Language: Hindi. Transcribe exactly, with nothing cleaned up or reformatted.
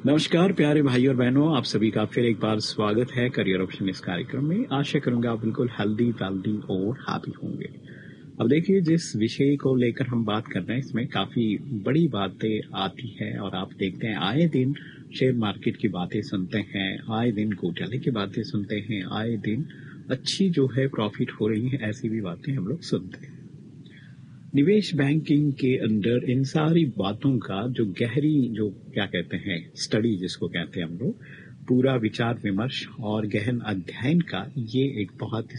नमस्कार प्यारे भाई और बहनों, आप सभी का फिर एक बार स्वागत है करियर ऑप्शन इस कार्यक्रम में। आशा करूंगा आप बिल्कुल हेल्दी वेल्दी और हैप्पी होंगे। अब देखिए, जिस विषय को लेकर हम बात कर रहे हैं इसमें काफी बड़ी बातें आती है और आप देखते हैं आए दिन शेयर मार्केट की बातें सुनते हैं, आए दिन घोटाले की बातें सुनते हैं, आए दिन अच्छी जो है प्रॉफिट हो रही है ऐसी भी बातें हम लोग सुनते हैं। निवेश बैंकिंग के अंदर इन सारी बातों का जो गहरी जो क्या कहते हैं स्टडी जिसको कहते हैं हम लोग, पूरा विचार विमर्श और गहन अध्ययन का ये एक बहुत